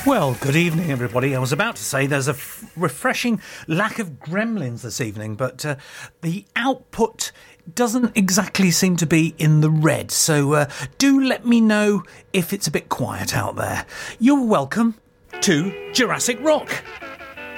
Well, good evening, everybody. I was about to say there's a refreshing lack of gremlins this evening, but the output doesn't exactly seem to be in the red. So do let me know if it's a bit quiet out there. You're welcome to Jurassic Rock.